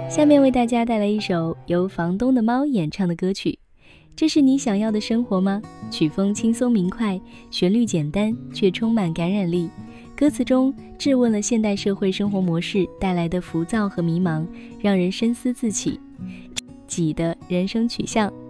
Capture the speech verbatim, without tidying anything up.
下面为大家带来一首由房东的猫演唱的歌曲。这是你想要的生活吗？曲风轻松明快，旋律简单却充满感染力。歌词中质问了现代社会生活模式带来的浮躁和迷茫，让人深思自己己的人生取向。